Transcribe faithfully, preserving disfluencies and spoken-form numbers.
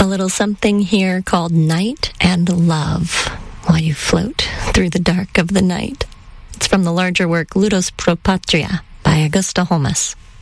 A little something here called Night and Love, while you float through the dark of the night. It's from the larger work Ludus Pro Patria by Augusta Holmes.